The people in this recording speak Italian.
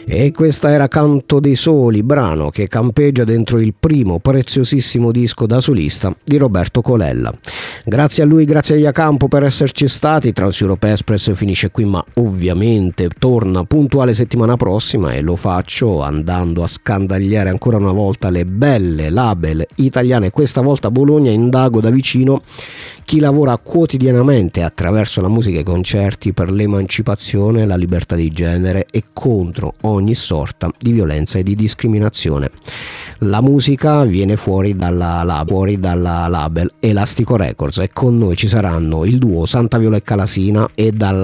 E questa era Canto dei Soli, brano che campeggia dentro il primo preziosissimo disco da solista di Roberto Colella. Grazie a lui, grazie a Iacampo per esserci stati. Trans Europe Express finisce qui, ma ovviamente torna puntuale settimana prossima, e lo faccio andando a scandagliare ancora una volta le belle label italiane. Questa volta a Bologna indago da vicino chi lavora quotidianamente attraverso la musica e i concerti per l'emancipazione, la libertà di genere e contro ogni sorta di violenza e di discriminazione. La musica viene fuori dalla label Elastico Records, e con noi ci saranno il duo Santa Viola e Calasina, e dalla